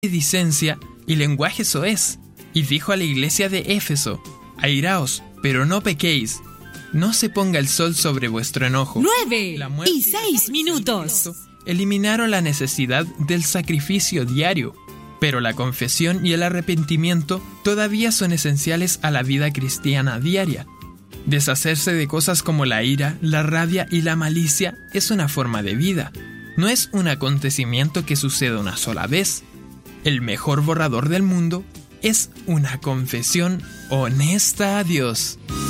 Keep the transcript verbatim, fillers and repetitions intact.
maledicencia y lenguaje soez. Y dijo a la iglesia de Éfeso: airaos, pero no pequéis. No se ponga el sol sobre vuestro enojo. Nueve y seis minutos. Eliminaron la necesidad del sacrificio diario, pero la confesión y el arrepentimiento todavía son esenciales a la vida cristiana diaria. Deshacerse de cosas como la ira, la rabia y la malicia es una forma de vida. No es un acontecimiento que sucede una sola vez. El mejor borrador del mundo es una confesión honesta a Dios.